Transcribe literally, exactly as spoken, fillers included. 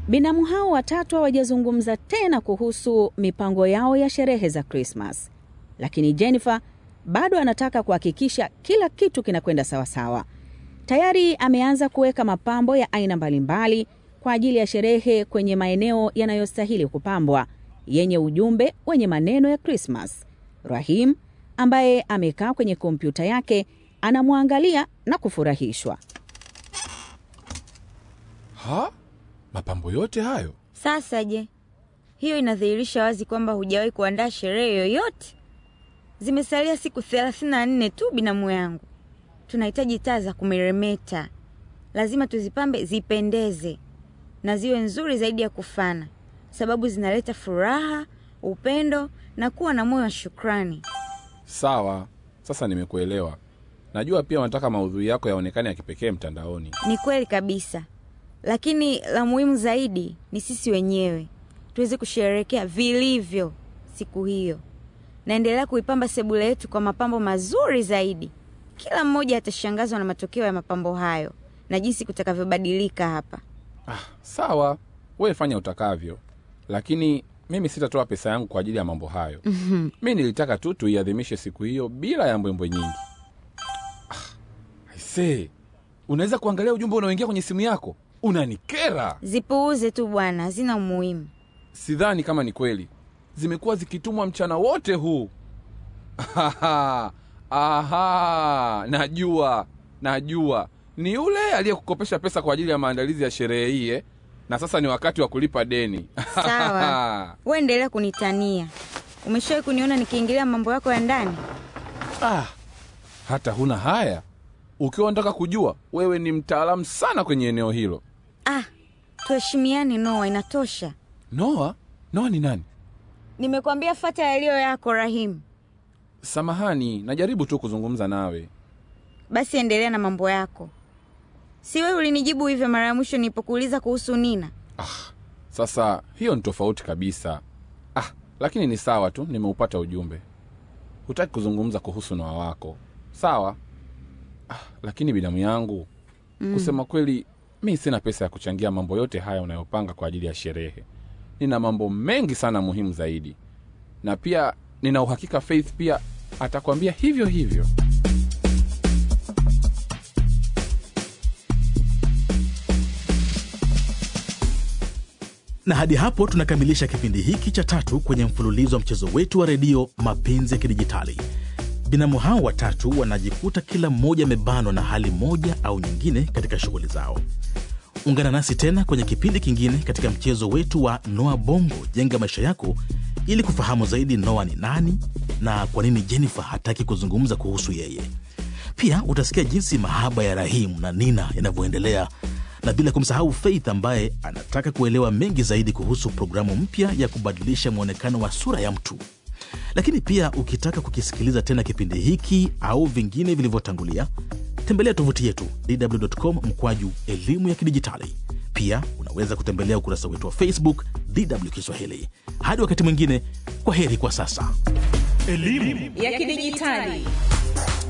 Binamu hao watatu hawajazungumza tena kuhusu mipango yao ya sherehe za Christmas. Lakini Jennifer bado anataka kuhakikisha kila kitu kinakwenda sawa sawa. Tayari ameanza kuweka mapambo ya aina mbalimbali kwa ajili ya sherehe kwenye maeneo yanayostahili kupambwa, yenye ujumbe wenye maneno ya Christmas. Rahim, ambaye amekaa kwenye kompyuta yake, anamwangalia na kufurahishwa. Ha? Mapambo yote hayo? Sasa je, hiyo inadhihirisha wazi kwamba hujawahi kuandaa sherehe yoyote. Zimesalia siku thelathini na nne tu binamu yangu. Tunahitaji taa za kumeremeta. Lazima tuzipambe zipendeze na ziwe nzuri zaidi ya kufana, sababu zinaleta furaha, upendo na kuwa na moyo wa shukrani. Sawa, sasa nimekuelewa. Najua pia unataka maudhui yako yaonekane ya kipekee mtandaoni. Ni kweli kabisa. Lakini la muhimu zaidi ni sisi wenyewe tuweze kusherehekea vilivyo siku hiyo. Naendelea kuipamba sebule yetu kwa mapambo mazuri zaidi. Kila mmoja atashangazwa na matokeo ya mapambo hayo na jinsi kutakavyobadilika hapa. Ah, sawa. Wewe fanya utakavyo. Lakini mimi sitatoa pesa yangu kwa ajili ya mambo hayo. Mm-hmm. Mimi nilitaka tu tuiadhimishe siku hiyo bila ya mbwembwe nyingi. Ah, aisee. Unaweza kuangalia ujumbe unaoingia kwenye simu yako? Unanikera. Zipuuze tu bwana, hazina umuhimu. Sidhani kama ni kweli. Zimekuwa zikitumwa mchana wote huu. Aha. Aha, najua. Najua. Ni yule aliyekukopesha pesa kwa ajili ya maandalizi ya sherehe hii, eh? Na sasa ni wakati wa kulipa deni. Sawa. Wewe endelea kunitania. Umeshawahi kuniona nikiingilia mambo yako ya ndani? Ah. Hata huna haya. Ukiwa unataka kujua, wewe ni mtaalamu sana kwenye eneo hilo. Ah, tuheshimiane Noah, inatosha. Noah? Noah ni nani? Nimekwambia fuata yaliyo yako Rahim. Samahani, najaribu tu kuzungumza nawe. Basi endelea na mambo yako. Si wewe ulinijibu hivyo mara ya mwisho nilipokuuliza kuhusu Nina? Ah, sasa hiyo ni tofauti kabisa. Ah, lakini ni sawa tu, nimeupata ujumbe. Hutaki kuzungumza kuhusu Noah wako. Sawa? Ah, lakini binamu yangu, mm. kusema kweli, mimi sina pesa ya kuchangia mambo yote haya unayopanga kwa ajili ya sherehe. Nina mambo mengi sana muhimu zaidi. Na pia nina uhakika Faith pia atakwambia hivyo hivyo. Na hadi hapo tunakamilisha kipindi hiki cha tatu kwenye mfululizo wa mchezo wetu wa redio Mapenzi ya Kidijitali. Binamu hao watatu wanajikuta kila mmoja amebanwa na hali moja au nyingine katika shughuli zao. Ungana nasi tena kwenye kipindi kingine katika mchezo wetu wa Noah Bongo Jenga Maisha Yako, ili kufahamu zaidi Noah ni nani na kwa nini Jennifer hataki kuzungumza kuhusu yeye. Pia utasikia jinsi mahaba ya Rahim na Nina yanavyoendelea, na bila kumsahau Faith ambaye anataka kuelewa mengi zaidi kuhusu programu mpya ya kubadilisha muonekano wa sura ya mtu. Lakini pia ukitaka kukisikiliza tena kipindi hiki au vingine vilivyotangulia, tembelea tovuti yetu d w dot com mkwaju elimu ya kidijitali. Pia unaweza kutembelea ukurasa wetu wa Facebook D W Kiswahili. Hadi wakati mwingine, kwa heri kwa sasa. Elimu ya kidijitali.